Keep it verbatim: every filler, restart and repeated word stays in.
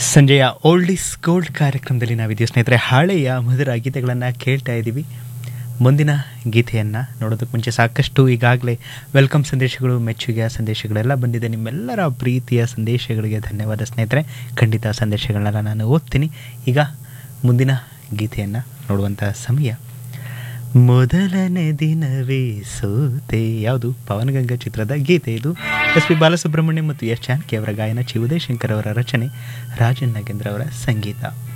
ಸಂಜೆಯ old is gold ಕಾರ್ಯಕ್ರಮದಲ್ಲಿ ನಾವಿದ್ದೀವಿ ಸ್ನೇಹಿತರೆ. ಹಳೆಯ ಮಧುರ ಗೀತೆಗಳನ್ನು ಕೇಳ್ತಾ ಇದ್ದೀವಿ. ಮುಂದಿನ ಗೀತೆಯನ್ನು ನೋಡೋದಕ್ಕೆ ಮುಂಚೆ ಸಾಕಷ್ಟು ಈಗಾಗಲೇ ವೆಲ್ಕಮ್ ಸಂದೇಶಗಳು, ಮೆಚ್ಚುಗೆಯ ಸಂದೇಶಗಳೆಲ್ಲ ಬಂದಿದೆ. ನಿಮ್ಮೆಲ್ಲರ ಪ್ರೀತಿಯ ಸಂದೇಶಗಳಿಗೆ ಧನ್ಯವಾದ ಸ್ನೇಹಿತರೆ. ಖಂಡಿತ ಸಂದೇಶಗಳನ್ನೆಲ್ಲ ನಾನು ಓದ್ತೀನಿ. ಈಗ ಮುಂದಿನ ಗೀತೆಯನ್ನು ನೋಡುವಂಥ ಸಮಯ. ಮೊದಲನೇ ದಿನವೇ ಸೋತೆ, ಯಾವುದು ಪವನಗಂಗಾ ಚಿತ್ರದ ಗೀತೆ ಇದು. ಎಸ್ ಪಿ ಬಾಲಸುಬ್ರಹ್ಮಣ್ಯ ಮತ್ತು ಎಸ್ ಜಾನಕಿ ಅವರ ಗಾಯನ, ಚಿ ಉದಯಶಂಕರ್ ಅವರ ರಚನೆ, ರಾಜನ್ ನಾಗೇಂದ್ರ ಅವರ ಸಂಗೀತ.